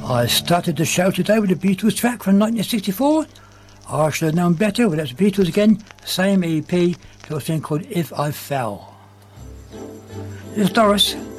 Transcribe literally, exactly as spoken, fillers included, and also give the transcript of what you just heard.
I started the show today with a Beatles track from nineteen sixty-four. I should have known better, but that's Beatles again, same E P, to a thing called If I Fell. This is Doris.